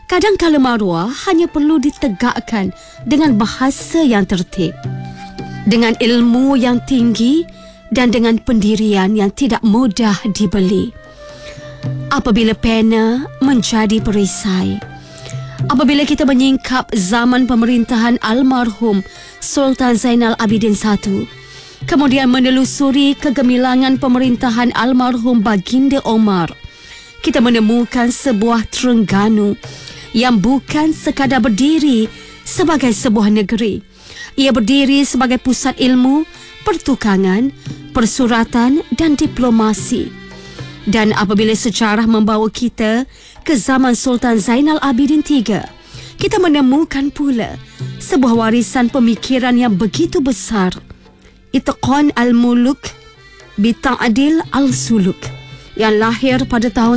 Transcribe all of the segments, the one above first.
Kadang-kala maruah hanya perlu ditegakkan dengan bahasa yang tertib, dengan ilmu yang tinggi dan dengan pendirian yang tidak mudah dibeli. Apabila pena menjadi perisai, apabila kita menyingkap zaman pemerintahan almarhum Sultan Zainal Abidin I, kemudian menelusuri kegemilangan pemerintahan almarhum Baginda Omar, kita menemukan sebuah Terengganu yang bukan sekadar berdiri sebagai sebuah negeri. Ia berdiri sebagai pusat ilmu, pertukangan, persuratan dan diplomasi. Dan apabila sejarah membawa kita ke zaman Sultan Zainal Abidin III, kita menemukan pula sebuah warisan pemikiran yang begitu besar. Itqan al-Muluk Bita'dil al-Suluk yang lahir pada tahun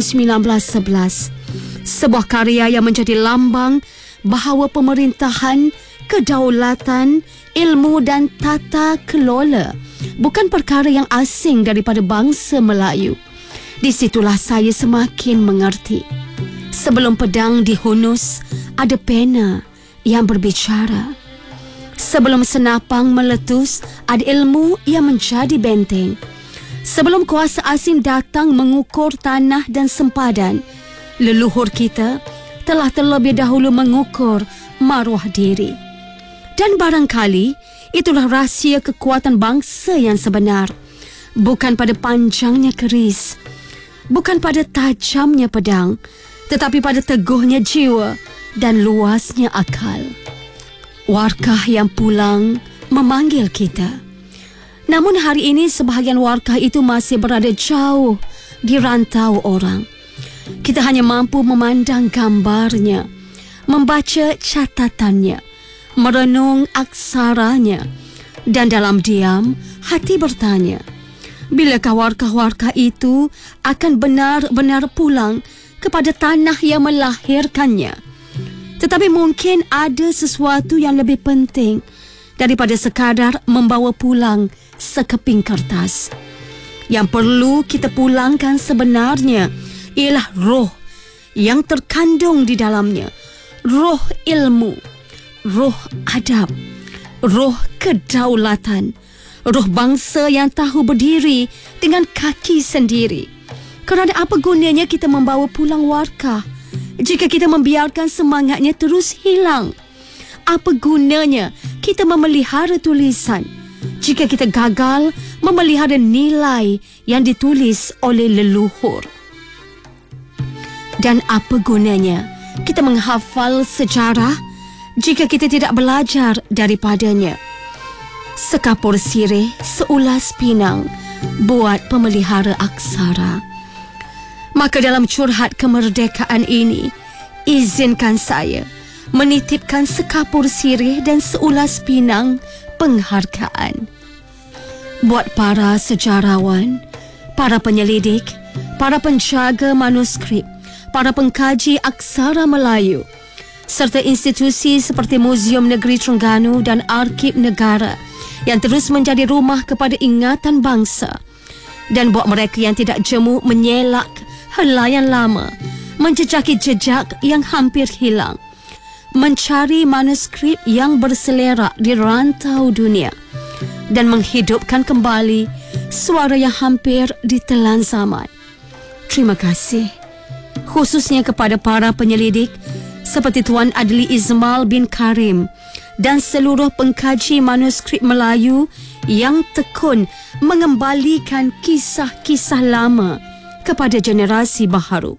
1911. Sebuah karya yang menjadi lambang bahawa pemerintahan, kedaulatan, ilmu dan tata kelola bukan perkara yang asing daripada bangsa Melayu. Di situlah saya semakin mengerti. Sebelum pedang dihunus, ada pena yang berbicara. Sebelum senapang meletus, ada ilmu yang menjadi benteng. Sebelum kuasa asing datang mengukur tanah dan sempadan, leluhur kita telah terlebih dahulu mengukur maruah diri. Dan barangkali itulah rahsia kekuatan bangsa yang sebenar. Bukan pada panjangnya keris, bukan pada tajamnya pedang, tetapi pada teguhnya jiwa dan luasnya akal. Warkah yang pulang memanggil kita. Namun hari ini sebahagian warkah itu masih berada jauh di rantau orang. Kita hanya mampu memandang gambarnya, membaca catatannya, merenung aksaranya, dan dalam diam hati bertanya, bilakah warkah-warkah itu akan benar-benar pulang kepada tanah yang melahirkannya? Tetapi mungkin ada sesuatu yang lebih penting daripada sekadar membawa pulang sekeping kertas. Yang perlu kita pulangkan sebenarnya ialah roh yang terkandung di dalamnya. Roh ilmu, roh adab, roh kedaulatan, roh bangsa yang tahu berdiri dengan kaki sendiri. Kerana apa gunanya kita membawa pulang warkah jika kita membiarkan semangatnya terus hilang? Apa gunanya kita memelihara tulisan jika kita gagal memelihara nilai yang ditulis oleh leluhur? Dan apa gunanya kita menghafal sejarah jika kita tidak belajar daripadanya? Sekapur sirih, seulas pinang buat pemelihara aksara. Maka dalam curhat kemerdekaan ini, izinkan saya menitipkan sekapur sirih dan seulas pinang penghargaan buat para sejarawan, para penyelidik, para penjaga manuskrip, para pengkaji aksara Melayu, serta institusi seperti Muzium Negeri Terengganu dan Arkib Negara yang terus menjadi rumah kepada ingatan bangsa. Dan buat mereka yang tidak jemu menyelak helaian lama, menjejaki jejak yang hampir hilang, mencari manuskrip yang berselerak di rantau dunia, dan menghidupkan kembali suara yang hampir ditelan zaman. Terima kasih khususnya kepada para penyelidik seperti Tuan Adli Ismail bin Karim dan seluruh pengkaji manuskrip Melayu yang tekun mengembalikan kisah-kisah lama kepada generasi baharu.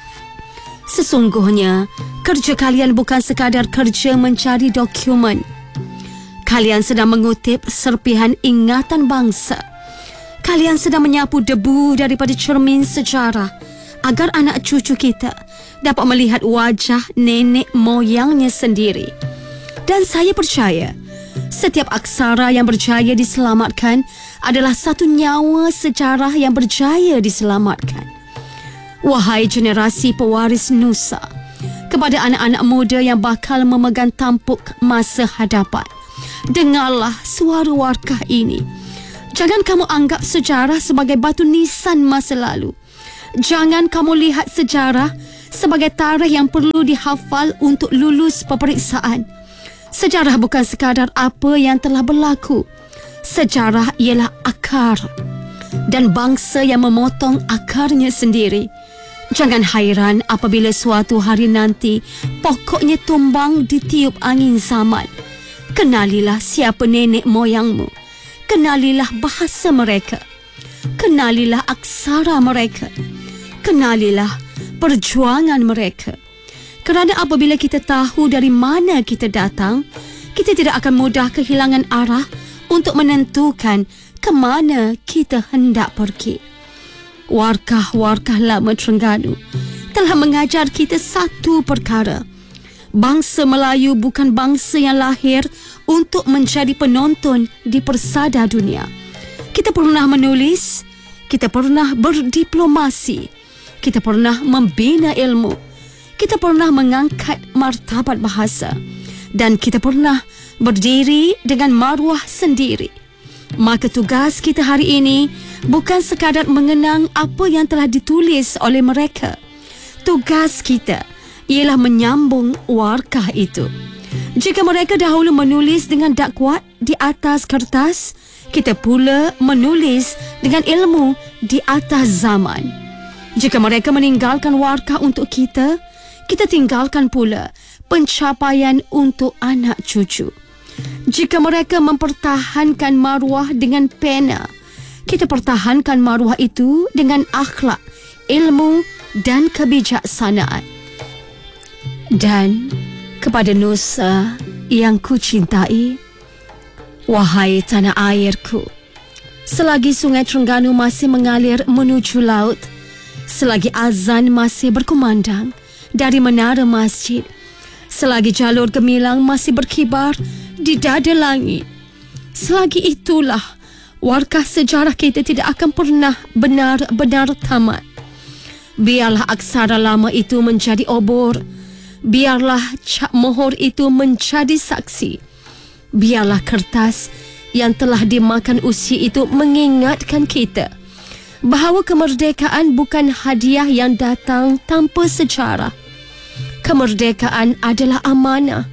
Sesungguhnya, kerja kalian bukan sekadar kerja mencari dokumen. Kalian sedang mengutip serpihan ingatan bangsa. Kalian sedang menyapu debu daripada cermin sejarah agar anak cucu kita dapat melihat wajah nenek moyangnya sendiri. Dan saya percaya, setiap aksara yang berjaya diselamatkan adalah satu nyawa sejarah yang berjaya diselamatkan. Wahai generasi pewaris Nusa, kepada anak-anak muda yang bakal memegang tampuk masa hadapan, dengarlah suara warkah ini. Jangan kamu anggap sejarah sebagai batu nisan masa lalu. Jangan kamu lihat sejarah sebagai tarikh yang perlu dihafal untuk lulus peperiksaan. Sejarah bukan sekadar apa yang telah berlaku. Sejarah ialah akar dan bangsa yang memotong akarnya sendiri. Jangan hairan apabila suatu hari nanti pokoknya tumbang ditiup angin zaman. Kenalilah siapa nenek moyangmu. Kenalilah bahasa mereka. Kenalilah aksara mereka. Kenalilah perjuangan mereka. Kerana apabila kita tahu dari mana kita datang, kita tidak akan mudah kehilangan arah untuk menentukan ke mana kita hendak pergi. Warkah-warkah lama Terengganu telah mengajar kita satu perkara. Bangsa Melayu bukan bangsa yang lahir untuk menjadi penonton di persada dunia. Kita pernah menulis, kita pernah berdiplomasi, kita pernah membina ilmu, kita pernah mengangkat martabat bahasa, dan kita pernah berdiri dengan maruah sendiri. Maka tugas kita hari ini bukan sekadar mengenang apa yang telah ditulis oleh mereka. Tugas kita ialah menyambung warkah itu. Jika mereka dahulu menulis dengan dak kuat di atas kertas, kita pula menulis dengan ilmu di atas zaman. Jika mereka meninggalkan warkah untuk kita, kita tinggalkan pula pencapaian untuk anak cucu. Jika mereka mempertahankan maruah dengan pena, kita pertahankan maruah itu dengan akhlak, ilmu dan kebijaksanaan. Dan kepada Nusa yang ku cintai, wahai tanah airku, selagi sungai Terengganu masih mengalir menuju laut, selagi azan masih berkumandang dari menara masjid, selagi jalur gemilang masih berkibar di dada langit, selagi itulah warkah sejarah kita tidak akan pernah benar-benar tamat. Biarlah aksara lama itu menjadi obor, biarlah cap mohor itu menjadi saksi, biarlah kertas yang telah dimakan usia itu mengingatkan kita bahawa kemerdekaan bukan hadiah yang datang tanpa sejarah. Kemerdekaan adalah amanah,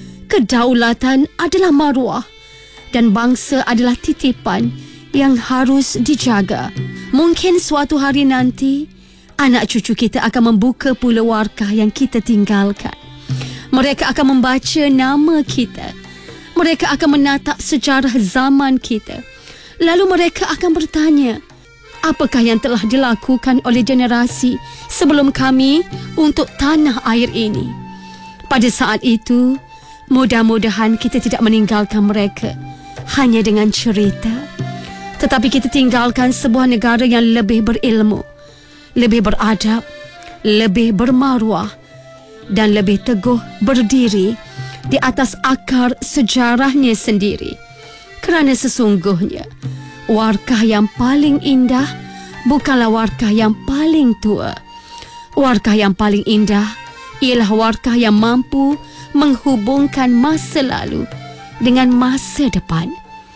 kedaulatan adalah maruah, dan bangsa adalah titipan yang harus dijaga. Mungkin suatu hari nanti anak cucu kita akan membuka pula warkah yang kita tinggalkan. Mereka akan membaca nama kita. Mereka akan menatap sejarah zaman kita. Lalu mereka akan bertanya, apakah yang telah dilakukan oleh generasi sebelum kami untuk tanah air ini? Pada saat itu, mudah-mudahan kita tidak meninggalkan mereka hanya dengan cerita, tetapi kita tinggalkan sebuah negara yang lebih berilmu, lebih beradab, lebih bermaruah, dan lebih teguh berdiri di atas akar sejarahnya sendiri. Kerana sesungguhnya warkah yang paling indah bukanlah warkah yang paling tua. Warkah yang paling indah ialah warkah yang mampu menghubungkan masa lalu dengan masa depan.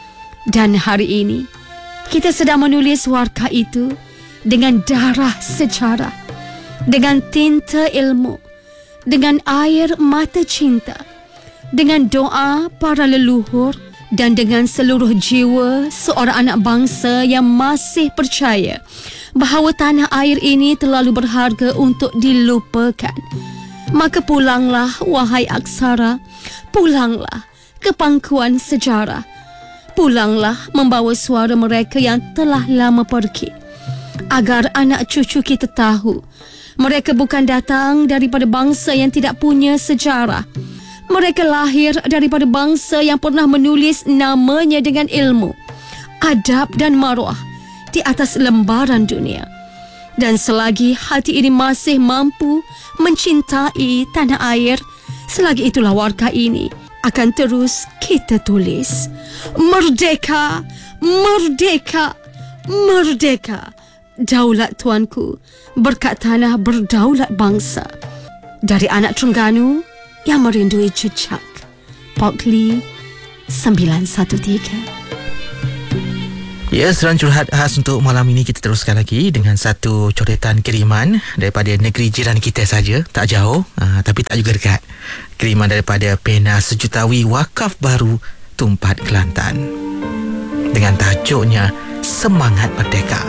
Dan hari ini kita sedang menulis warkah itu dengan darah sejarah, dengan tinta ilmu, dengan air mata cinta, dengan doa para leluhur, dan dengan seluruh jiwa seorang anak bangsa yang masih percaya bahawa tanah air ini terlalu berharga untuk dilupakan. Maka pulanglah, wahai aksara, pulanglah ke pangkuan sejarah. Pulanglah membawa suara mereka yang telah lama pergi, agar anak cucu kita tahu mereka bukan datang daripada bangsa yang tidak punya sejarah. Mereka lahir daripada bangsa yang pernah menulis namanya dengan ilmu, adab dan maruah di atas lembaran dunia. Dan selagi hati ini masih mampu mencintai tanah air, selagi itulah warkah ini akan terus kita tulis. Merdeka, merdeka, merdeka. Daulat tuanku, berkat tanah berdaulat bangsa. Dari anak Terengganu yang merindui jejak Pokli 913. Ya, seruan curhat khas untuk malam ini kita teruskan lagi dengan satu coretan kiriman daripada negeri jiran kita saja, tak jauh tapi tak juga dekat. Kiriman daripada Pena Sejutawi Wakaf Baru Tumpat Kelantan dengan tajuknya Semangat Merdeka.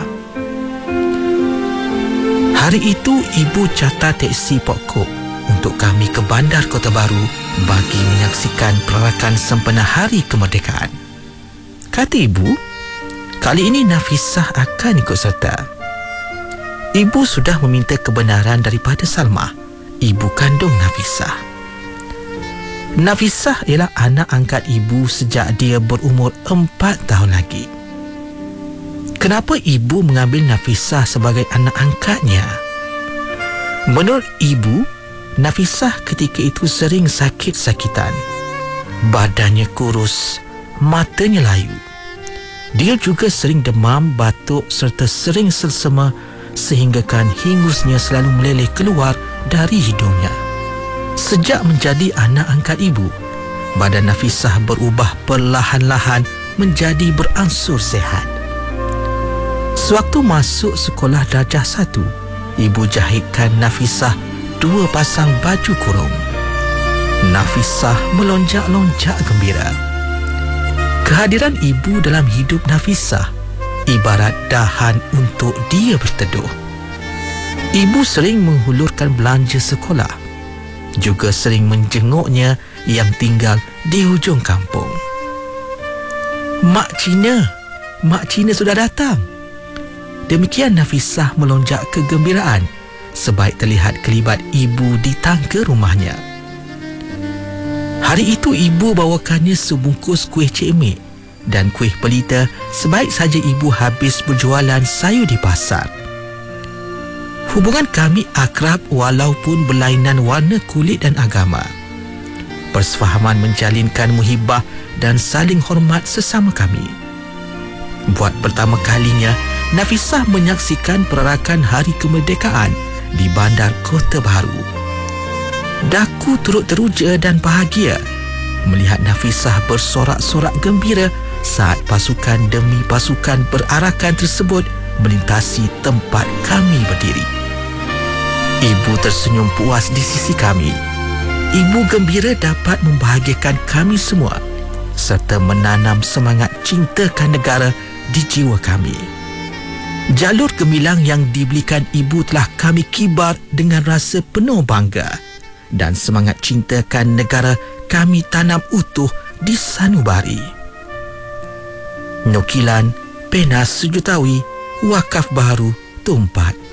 Hari itu ibu charter teksi pokok untuk kami ke Bandar Kota Baru bagi menyaksikan perarakan sempena Hari Kemerdekaan. Kata ibu, kali ini Nafisah akan ikut serta. Ibu sudah meminta kebenaran daripada Salma, ibu kandung Nafisah. Nafisah ialah anak angkat ibu sejak dia berumur 4 tahun lagi. Kenapa ibu mengambil Nafisah sebagai anak angkatnya? Menurut ibu, Nafisah ketika itu sering sakit-sakitan. Badannya kurus, matanya layu. Dia juga sering demam, batuk serta sering selsema sehinggakan hingusnya selalu meleleh keluar dari hidungnya. Sejak menjadi anak angkat ibu, badan Nafisah berubah perlahan-lahan menjadi beransur sehat. Sewaktu masuk sekolah darjah 1, ibu jahitkan Nafisah 2 pasang baju kurung. Nafisah melonjak-lonjak gembira. Kehadiran ibu dalam hidup Nafisah ibarat dahan untuk dia berteduh. Ibu sering menghulurkan belanja sekolah, juga sering menjenguknya yang tinggal di hujung kampung. Mak Cina sudah datang. Demikian Nafisah melonjak kegembiraan sebaik terlihat kelibat ibu di tangga rumahnya. Hari itu ibu bawakannya sebungkus kuih cemik dan kuih pelita sebaik saja ibu habis berjualan sayur di pasar. Hubungan kami akrab walaupun berlainan warna kulit dan agama. Persefahaman menjalinkan muhibah dan saling hormat sesama kami. Buat pertama kalinya, Nafisah menyaksikan perarakan Hari Kemerdekaan di Bandar Kota Baru. Daku turut teruja dan bahagia melihat Nafisah bersorak-sorak gembira saat pasukan demi pasukan berarakan tersebut melintasi tempat kami berdiri. Ibu tersenyum puas di sisi kami. Ibu gembira dapat membahagiakan kami semua serta menanam semangat cintakan negara di jiwa kami. Jalur gemilang yang diberikan ibu telah kami kibar dengan rasa penuh bangga, dan semangat cintakan negara kami tanam utuh di sanubari. Nukilan Pena Sejutawi Wakaf Baru Tumpat